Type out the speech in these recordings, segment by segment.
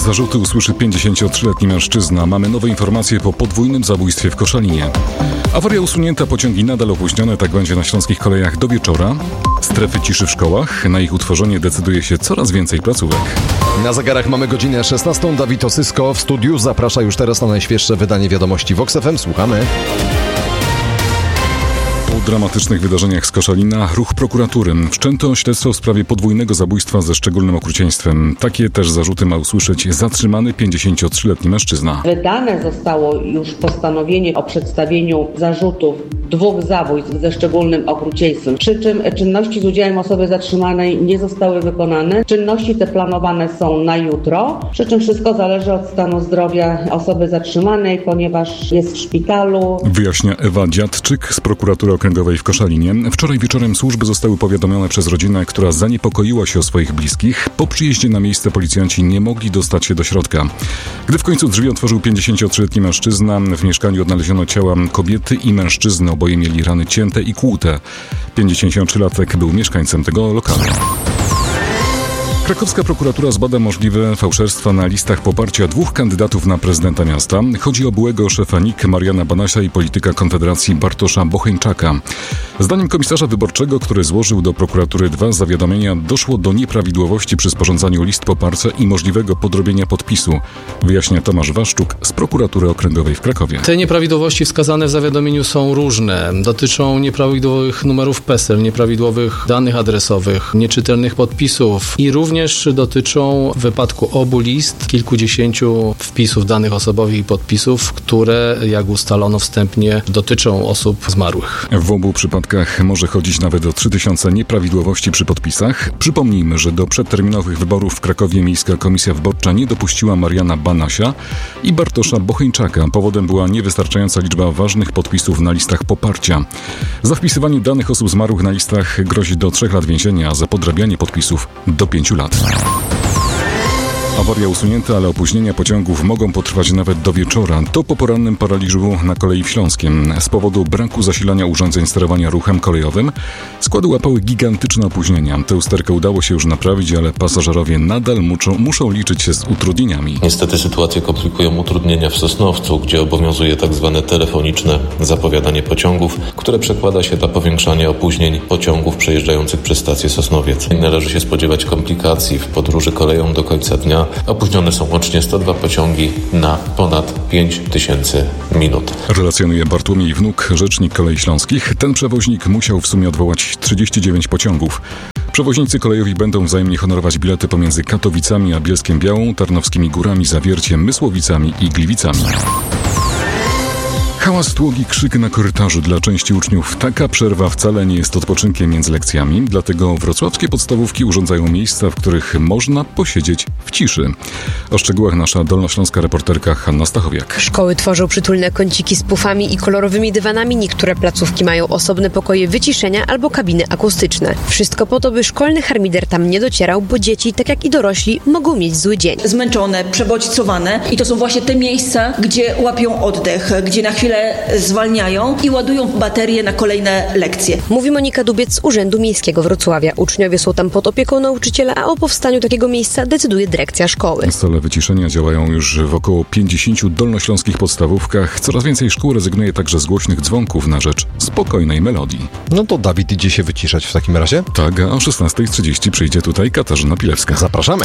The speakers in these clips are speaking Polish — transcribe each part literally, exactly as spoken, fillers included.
Zarzuty usłyszy pięćdziesięciotrzyletni mężczyzna. Mamy nowe informacje po podwójnym zabójstwie w Koszalinie. Awaria usunięta, pociągi nadal opóźnione, tak będzie na śląskich kolejach do wieczora. Strefy ciszy w szkołach. Na ich utworzenie decyduje się coraz więcej placówek. Na zegarach mamy godzinę szesnastą. Dawid Osysko w studiu zaprasza już teraz na najświeższe wydanie wiadomości Vox F M. Słuchamy. Po dramatycznych wydarzeniach z Koszalina ruch prokuratury. Wszczęto śledztwo w sprawie podwójnego zabójstwa ze szczególnym okrucieństwem. Takie też zarzuty ma usłyszeć zatrzymany pięćdziesięciotrzyletni mężczyzna. Wydane zostało już postanowienie o przedstawieniu zarzutów dwóch zabójstw ze szczególnym okrucieństwem, przy czym czynności z udziałem osoby zatrzymanej nie zostały wykonane. Czynności te planowane są na jutro, przy czym wszystko zależy od stanu zdrowia osoby zatrzymanej, ponieważ jest w szpitalu. Wyjaśnia Ewa Dziadczyk z prokuratury okręgowej w Koszalinie. Wczoraj wieczorem służby zostały powiadomione przez rodzinę, która zaniepokoiła się o swoich bliskich. Po przyjeździe na miejsce policjanci nie mogli dostać się do środka. Gdy w końcu drzwi otworzył pięćdziesięciotrzyletni mężczyzna, w mieszkaniu odnaleziono ciała kobiety i mężczyzny. Oboje mieli rany cięte i kłute. pięćdziesięciotrzylatek był mieszkańcem tego lokalu. Krakowska prokuratura zbada możliwe fałszerstwa na listach poparcia dwóch kandydatów na prezydenta miasta. Chodzi o byłego szefa N I K Mariana Banasia i polityka Konfederacji Bartosza Bocheńczaka. Zdaniem komisarza wyborczego, który złożył do prokuratury dwa zawiadomienia, doszło do nieprawidłowości przy sporządzaniu list poparcia i możliwego podrobienia podpisu, wyjaśnia Tomasz Waszczuk z prokuratury okręgowej w Krakowie. Te nieprawidłowości wskazane w zawiadomieniu są różne. Dotyczą nieprawidłowych numerów PESEL, nieprawidłowych danych adresowych, nieczytelnych podpisów i również Również dotyczą w wypadku obu list kilkudziesięciu wpisów danych osobowych i podpisów, które, jak ustalono wstępnie, dotyczą osób zmarłych. W obu przypadkach może chodzić nawet o trzy tysiące nieprawidłowości przy podpisach. Przypomnijmy, że do przedterminowych wyborów w Krakowie Miejska Komisja Wyborcza nie dopuściła Mariana Banasia i Bartosza Bocheńczaka. Powodem była niewystarczająca liczba ważnych podpisów na listach poparcia. Za wpisywanie danych osób zmarłych na listach grozi do trzech lat więzienia, a za podrabianie podpisów do pięciu lat. Awaria usunięta, ale opóźnienia pociągów mogą potrwać nawet do wieczora. To po porannym paraliżu na kolei w Śląskiem. Z powodu braku zasilania urządzeń sterowania ruchem kolejowym składy łapały gigantyczne opóźnienia. Tę usterkę udało się już naprawić, ale pasażerowie nadal muszą, muszą liczyć się z utrudnieniami. Niestety sytuację komplikują utrudnienia w Sosnowcu, gdzie obowiązuje tak zwane telefoniczne zapowiadanie pociągów, które przekłada się na powiększanie opóźnień pociągów przejeżdżających przez stację Sosnowiec. Należy się spodziewać komplikacji w podróży koleją do końca dnia. Opóźnione są łącznie sto dwa pociągi na ponad pięć tysięcy minut. Relacjonuje Bartłomiej Wnuk, rzecznik Kolei Śląskich. Ten przewoźnik musiał w sumie odwołać trzydzieści dziewięć pociągów. Przewoźnicy kolejowi będą wzajemnie honorować bilety pomiędzy Katowicami a Bielskiem-Białą, Tarnowskimi Górami, Zawierciem, Mysłowicami i Gliwicami. Hałas, tłogi, krzyk na korytarzu dla części uczniów. Taka przerwa wcale nie jest odpoczynkiem między lekcjami, dlatego wrocławskie podstawówki urządzają miejsca, w których można posiedzieć w ciszy. O szczegółach nasza dolnośląska reporterka Hanna Stachowiak. Szkoły tworzą przytulne kąciki z pufami i kolorowymi dywanami. Niektóre placówki mają osobne pokoje wyciszenia albo kabiny akustyczne. Wszystko po to, by szkolny harmider tam nie docierał, bo dzieci, tak jak i dorośli, mogą mieć zły dzień. Zmęczone, przebodźcowane i to są właśnie te miejsca, gdzie łapią oddech, gdzie na chwilę zwalniają i ładują baterie na kolejne lekcje. Mówi Monika Dubiec z Urzędu Miejskiego Wrocławia. Uczniowie są tam pod opieką nauczyciela, a o powstaniu takiego miejsca decyduje dyrekcja szkoły. Cele wyciszenia działają już w około pięćdziesięciu dolnośląskich podstawówkach. Coraz więcej szkół rezygnuje także z głośnych dzwonków na rzecz spokojnej melodii. No to Dawid idzie się wyciszać w takim razie? Tak, a o szesnasta trzydzieści przyjdzie tutaj Katarzyna Pilewska. Zapraszamy.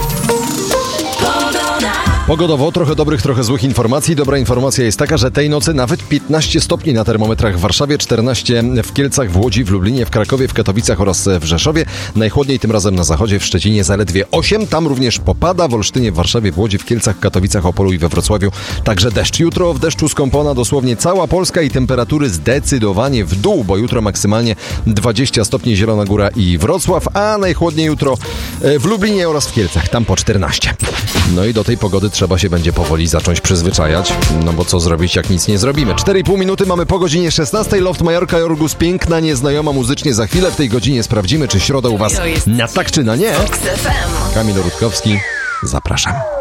Pogodowo trochę dobrych, trochę złych informacji. Dobra informacja jest taka, że tej nocy nawet piętnaście stopni na termometrach w Warszawie, czternaście w Kielcach, w Łodzi, w Lublinie, w Krakowie, w Katowicach oraz w Rzeszowie. Najchłodniej tym razem na zachodzie, w Szczecinie zaledwie osiem. Tam również popada, w Olsztynie, w Warszawie, w Łodzi, w Kielcach, Katowicach, Opolu i we Wrocławiu. Także deszcz. Jutro w deszczu skąpona dosłownie cała Polska i temperatury zdecydowanie w dół, bo jutro maksymalnie dwadzieścia stopni Zielona Góra i Wrocław, a najchłodniej jutro w Lublinie oraz w Kielcach, tam po czternaście. No i do tej pogody trzeba się będzie powoli zacząć przyzwyczajać, no bo co zrobić, jak nic nie zrobimy. cztery i pół minuty mamy po godzinie szesnastej. Loft Majorka Jorgus, piękna, nieznajoma muzycznie. Za chwilę w tej godzinie sprawdzimy, czy środa u was na tak czy na nie. Kamil Rutkowski, zapraszam.